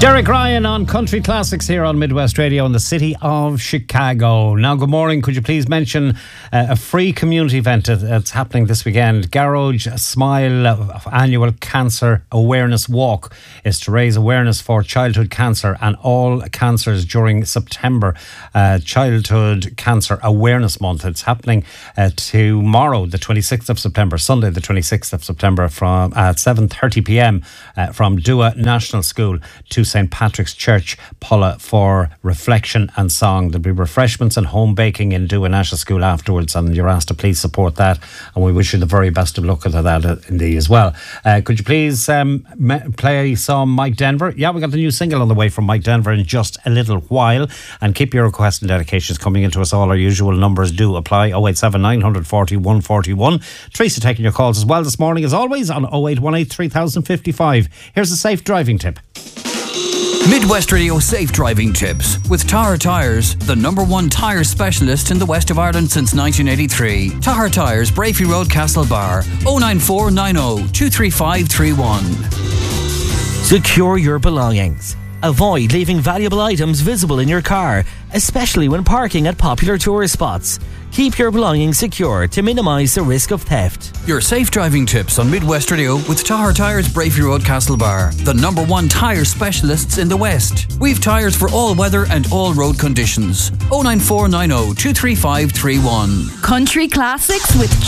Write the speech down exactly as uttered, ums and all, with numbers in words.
Derek Ryan on Country Classics here on Midwest Radio in the city of Chicago. Now, good morning. Could you please mention uh, a free community event that's happening this weekend? Garage Smile Annual Cancer Awareness Walk is to raise awareness for childhood cancer and all cancers during September, uh, Childhood Cancer Awareness Month. It's happening uh, tomorrow, the twenty-sixth of September, Sunday the twenty-sixth of September, from at seven thirty p m uh, from Dua National School to Saint Patrick's Church, Pulla, for reflection and song. There'll be refreshments and home baking in Dua National School afterwards, and you're asked to please support that, and we wish you the very best of luck with that indeed as well. Uh, could you please um, play some Mike Denver? Yeah, we got the new single on the way from Mike Denver in just a little while, and keep your requests and dedications coming into us. All our usual numbers do apply: oh eight seven nine four oh one four one. Teresa taking your calls as well this morning as always on oh eight one eight three thousand fifty-five. Here's a safe driving tip. Midwest Radio Safe Driving Tips with Tahar Tyres, the number one tyre specialist in the west of Ireland since nineteen eighty-three. Tahar Tyres, Brafey Road, Castlebar. oh nine four nine oh two three five three one. Secure your belongings. Avoid leaving valuable items visible in your car, especially when parking at popular tourist spots. Keep your belongings secure to minimise the risk of theft. Your safe driving tips on Midwest Radio with Tahar Tyres, Brafey Road, Castlebar, the number one tyre specialists in the West. We've tyres for all weather and all road conditions. oh nine four nine oh two three five three one. Country Classics with